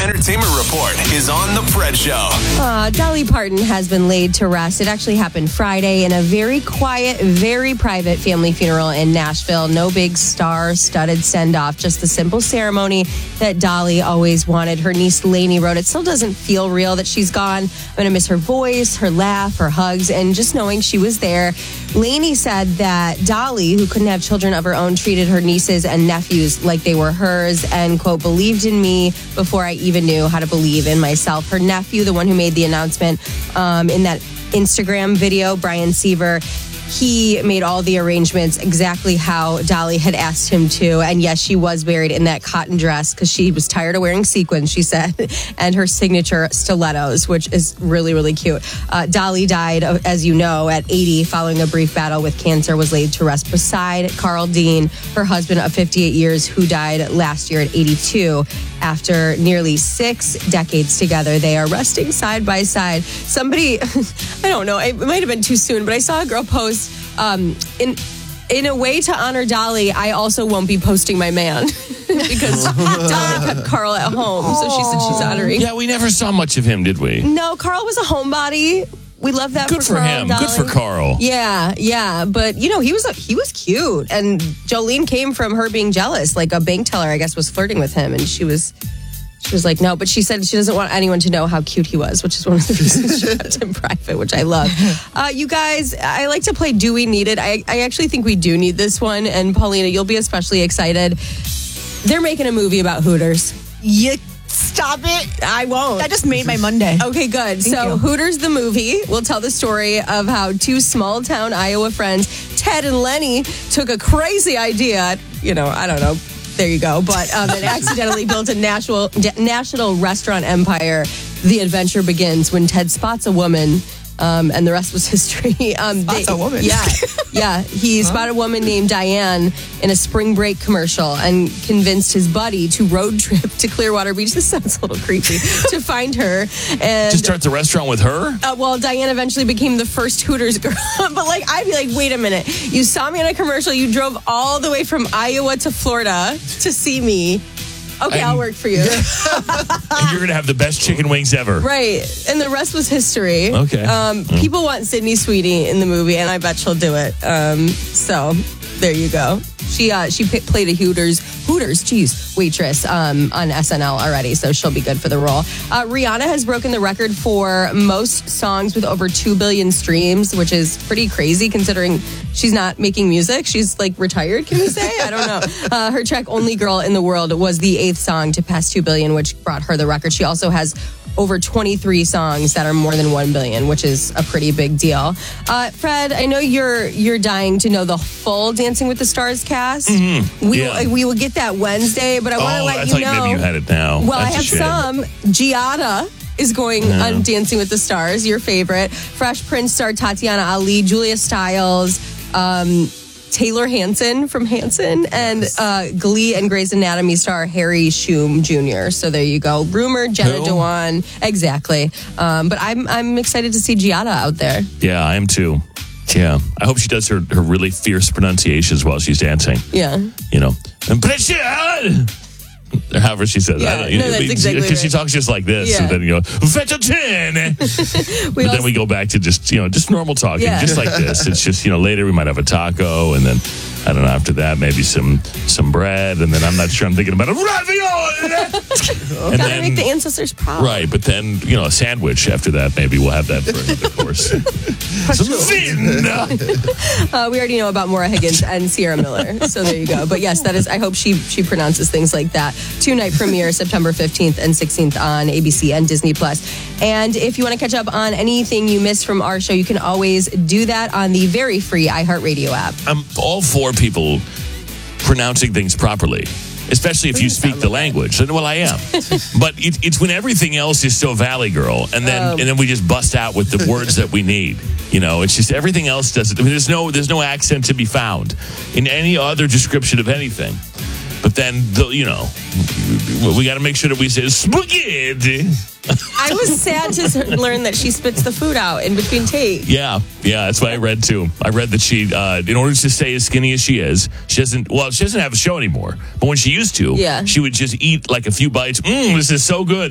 entertainment report is on The Fred Show. Dolly Parton has been laid to rest. It actually happened Friday in a very quiet, very private family funeral in Nashville. No big star-studded send-off, just the simple ceremony that Dolly always wanted. Her niece Lainey wrote, "It still doesn't feel real that she's gone. I'm going to miss her voice, her laugh, her hugs, and just knowing she was there." Lainey said that Dolly, who couldn't have children of her own, treated her nieces and nephews like they were hers and, quote, believed in me before I even knew how to believe in myself. Her nephew, the one who made the announcement in that Instagram video, Brian Seaver, he made all the arrangements exactly how Dolly had asked him to. And yes, she was buried in that cotton dress because she was tired of wearing sequins, she said, and her signature stilettos, which is really, really cute. Dolly died, as you know, at 80 following a brief battle with cancer, was laid to rest beside Carl Dean, her husband of 58 years, who died last year at 82. After nearly 6 decades together, they are resting side by side. Somebody, I don't know, it might have been too soon, but I saw a girl post, in a way to honor Dolly, I also won't be posting my man because Dolly kept Carl at home. So she said she's honoring. Yeah, we never saw much of him, did we? No, Carl was a homebody. We love that. Good for Carl, him. Dolly. Good for Carl. Yeah. But, you know, he was cute. And Jolene came from her being jealous. Like a bank teller, I guess, was flirting with him. And she was like, no. But she said she doesn't want anyone to know how cute he was, which is one of the reasons she kept him private, which I love. You guys, I like to play Do We Need It? I actually think we do need this one. And Paulina, you'll be especially excited. They're making a movie about Hooters. Stop it. I won't. That just made my Monday. Okay, good. Thank you. Hooters the movie will tell the story of how 2 small-town Iowa friends, Ted and Lenny, took a crazy idea, I don't know, there you go, but and accidentally built a national restaurant empire. The adventure begins when Ted spots a woman, and the rest was history. Spots a woman? Yeah. He spotted a woman named Diane in a spring break commercial and convinced his buddy to road trip to Clearwater Beach. This sounds a little creepy. To find her. And to start the restaurant with her? Well, Diane eventually became the first Hooters girl. But I'd be like, wait a minute. You saw me in a commercial. You drove all the way from Iowa to Florida to see me. Okay, I'll work for you. And you're going to have the best chicken wings ever. Right. And the rest was history. Okay. People want Sydney Sweeney in the movie, and I bet she'll do it. So there you go. She played a Hooters waitress on SNL already, so she'll be good for the role. Rihanna has broken the record for most songs with over 2 billion streams, which is pretty crazy considering she's not making music. She's retired, can we say? I don't know. Her track Only Girl in the World was the 8th song to pass 2 billion, which brought her the record. She also has over 23 songs that are more than 1 billion, which is a pretty big deal. Fred, I know you're dying to know the full Dancing with the Stars cast. Mm-hmm. We will get that Wednesday, but I want to let you know. Maybe you had it now. Well, That's I have some. Giada is going on Dancing with the Stars, your favorite. Fresh Prince star Tatiana Ali, Julia Stiles, Taylor Hanson from Hanson, and Glee and Grey's Anatomy star Harry Shum Jr. So there you go. Rumored Jenna Dewan. Exactly. But I'm excited to see Giada out there. Yeah, I am too. Yeah. I hope she does her really fierce pronunciations while she's dancing. Yeah. Or however she says that. That's exactly because she talks just like this. Yeah. And then you go, fettuccine. But then we go back to just normal talking, just like this. It's just, later we might have a taco, and then, I don't know, after that, maybe some bread, and then I'm not sure I'm thinking about a ravioli. And gotta make the ancestors proud. Right, but then, a sandwich after that, maybe we'll have that for the course. Some vin. We already know about Maura Higgins and Sierra Miller, so there you go. But yes, that is. I hope she pronounces things like that. 2-night premiere, September 15th and 16th on ABC and Disney+. And if you want to catch up on anything you missed from our show, you can always do that on the very free iHeartRadio app. I'm all for people pronouncing things properly, especially if you speak the language. Well, I am. But it's when everything else is so Valley Girl, and then we just bust out with the words that we need. It's just everything else does it. I mean, there's no accent to be found in any other description of anything. But then, we got to make sure that we say spaghetti. I was sad to learn that she spits the food out in between takes. Yeah, that's what I read too. I read that she, in order to stay as skinny as she is, she doesn't have a show anymore. But when she used to, she would just eat like a few bites. This is so good.